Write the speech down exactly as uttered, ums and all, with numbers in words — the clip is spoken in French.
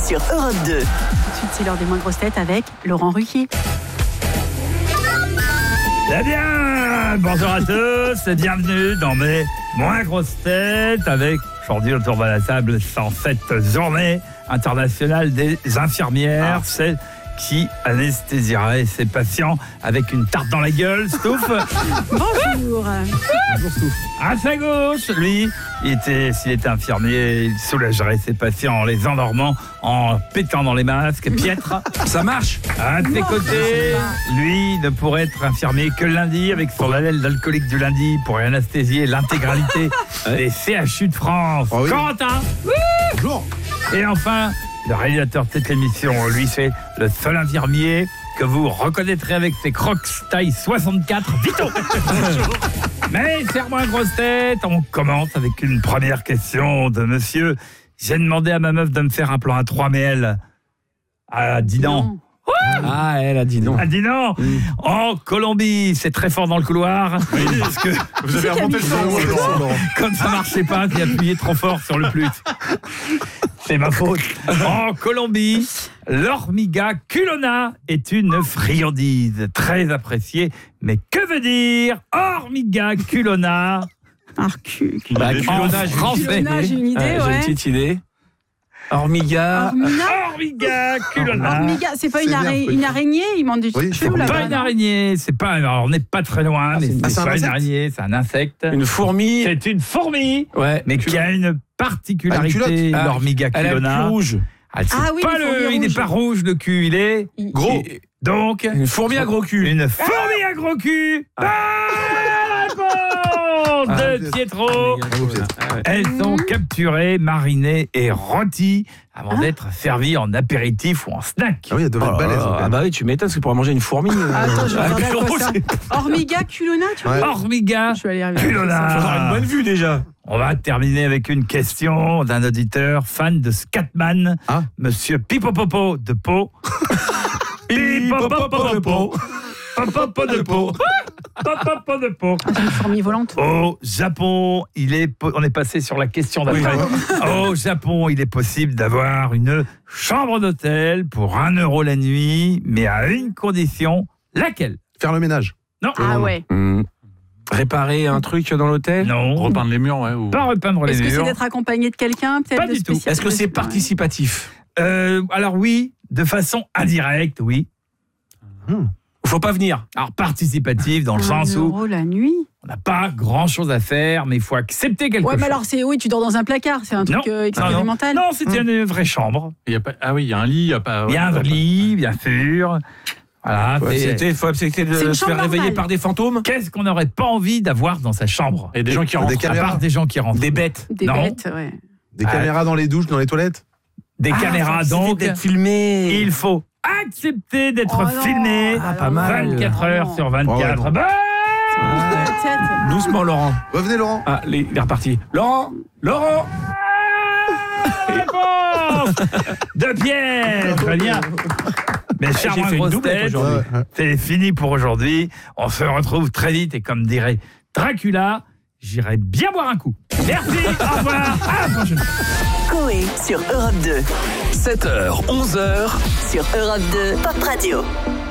sur Europe deux. Ensuite, c'est l'heure des moins grosses têtes avec Laurent Ruquier. Eh bien, bonjour à tous et bienvenue dans mes moins grosses têtes avec aujourd'hui autour de la table cent sept journée internationale des infirmières. Ah. Celle qui anesthésierait ses patients avec une tarte dans la gueule. Stouff. Bonjour. Bonjour Stouff. À sa gauche, lui, il était, s'il était infirmier, il soulagerait ses patients en les endormant, en pétant dans les masques. Piètre. Ça marche. À ses côtés, lui ne pourrait être infirmier que le lundi avec son label d'alcoolique du lundi pour anesthésier l'intégralité des C H U de France. Oh oui. Corentin. Bonjour. Et enfin, le réalisateur de cette émission, lui, c'est le seul infirmier que vous reconnaîtrez avec ses crocs taille soixante-quatre, Vito. Mais c'est moins grosse tête. On commence avec une première question de monsieur. J'ai demandé à ma meuf de me faire un plan à trois, mais elle a dit non. non. Ah, elle a dit non. A dit non. Mmh. En Colombie, c'est très fort dans le couloir. Oui, parce que vous avez remonté le son. Comme ça marchait pas, j'ai appuyé trop fort sur le plus. C'est ma faute. En Colombie, l'hormiga culona est une friandise très appréciée. Mais que veut dire hormiga culona? Arcu. Bah, culona, français. J'ai une idée, ouais. J'ai une petite idée. Hormiga. Hormiga culona. Hormiga, c'est pas c'est une, araignée, une araignée, il m'en dit. Oui, c'est pas là-bas, une araignée, c'est pas. Alors on n'est pas très loin, ah, mais c'est, c'est, c'est pas une araignée, c'est un insecte. Une fourmi. C'est une fourmi, ouais, mais qui a une particularité. Ah, l'hormiga culona. Elle est plus rouge. Ah, ah oui, pas le, il n'est pas rouge le cul, il est il, gros. Il, donc une fourmi à gros cul. Une fourmi à gros cul. Ah. Ah, de Pietro. Ah, ouais. Elles sont capturées, marinées et rôties avant ah. d'être servies en apéritif ou en snack. Ah oui, il doit être balèze. Ah bah oui, tu m'étonnes, parce que pour manger une fourmi. Attends, je vais regarder à quoi ça. Hormiga culona, tu vois. Ouais. Hormiga culona. Faut avoir une bonne vue déjà. On va terminer avec une question d'un auditeur fan de Scatman, ah. Monsieur Pipopopo de Pau. Pipopopo de Pau. Pipopopo de Pau. Papa de peau. Ah, c'est une fourmi volante. Au Japon, il est, on est passé sur la question d'après. Oui. Au Japon, il est possible d'avoir une chambre d'hôtel pour un euro la nuit, mais à une condition. Laquelle? Faire le ménage. Non. Ah ouais. Mmh. Réparer un truc dans l'hôtel? Non. Repeindre les murs, ouais. Ou... Pas repeindre Est-ce les murs. Est-ce que c'est d'être accompagné de quelqu'un, peut-être? Pas de du tout. Est-ce que c'est participatif? euh, Alors oui, de façon indirecte, oui. Mmh. Faut pas venir. Alors participatif dans le un sens euro où la nuit. On n'a pas grand chose à faire, mais il faut accepter quelque ouais, chose. Ouais, mais alors c'est oui, tu dors dans un placard, c'est un truc non, euh, expérimental. Non, non, non c'était hum. une vraie chambre. Il y a pas, ah oui, il y a un lit, il y a pas. Il y a un lit, bien sûr. Voilà. Faut accepter, faut accepter de se faire réveiller par des fantômes. Qu'est-ce qu'on n'aurait pas envie d'avoir dans sa chambre? Et des gens qui rentrent. Des caméras. À part des gens qui rentrent. Des bêtes. Des non. bêtes, ouais. Des ah. caméras dans les douches, dans les toilettes. Des ah, caméras donc. D'être filmé. Il faut accepter d'être oh filmé ah, pas mal. vingt-quatre heures sur vingt-quatre. Oh, bah ah. Doucement, Laurent. Revenez, Laurent. Ah, les, il est reparti. Laurent Laurent ah, De Pierre. Très bien. Mes chers moins grosses têtes, c'est fini pour aujourd'hui. On se retrouve très vite et comme dirait Dracula, j'irai bien boire un coup. Merci, au revoir, à la prochaine. Coé sur Europe deux. sept heures, onze heures. Sur Europe deux, Pop Radio.